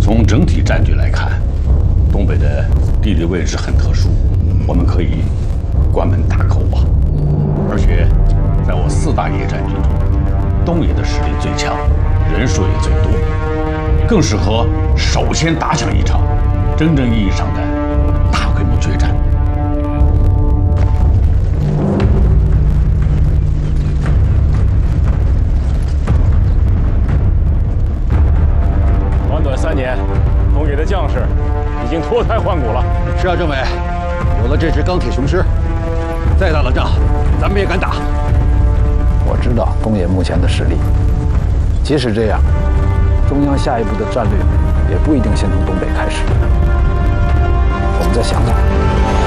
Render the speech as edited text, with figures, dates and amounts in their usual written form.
从整体战局来看，东北的地理位置很特殊，我们可以关门大口啊！而且，在我4大野战军中，东野的实力最强，人数也最多，更适合首先打响一场真正意义上的大规模决战。 短3年，东野的将士已经脱胎换骨了。 是啊，政委，有了这支钢铁雄狮，再大的仗，咱们也敢打。 我知道东野目前的实力，即使这样，中央下一步的战略也不一定先从东北开始。我们再想想。